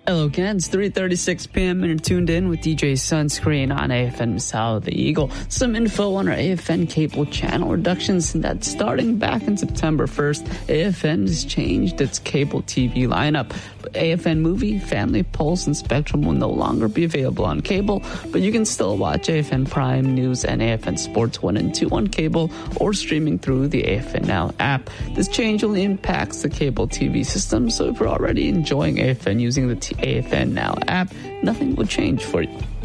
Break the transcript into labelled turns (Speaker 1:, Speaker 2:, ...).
Speaker 1: Hello, Ken. It's 3:36 p.m. and you're tuned in with DJ Sunscreen on AFN South the Eagle. Some info on our AFN cable channel reductions, and that's starting back in September 1st. AFN has changed its cable TV lineup. AFN Movie, Family, Pulse, and Spectrum will no longer be available on cable, but you can still watch AFN Prime News and AFN Sports 1 and 2 on cable or streaming through the AFN Now app. This change only impacts the cable TV system, so if you're already enjoying AFN using the AFN Now app, nothing will change for you.